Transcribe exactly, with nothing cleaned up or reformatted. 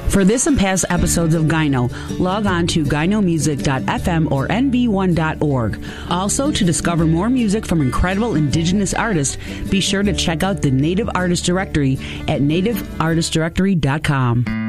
For this and past episodes of Gyno, log on to gyno music dot f m or n b one dot org. Also, to discover more music from incredible Indigenous artists, be sure to check out the Native Artist Directory at native artist directory dot com.